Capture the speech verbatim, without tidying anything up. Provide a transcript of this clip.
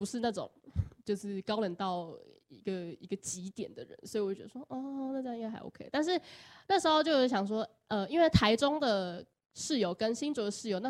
不是那种就是高冷到一个一个极点的人，所以我就觉得说，哦，那这样应该还 OK。但是那时候就有想说，呃，因为台中的室友跟新竹的室友那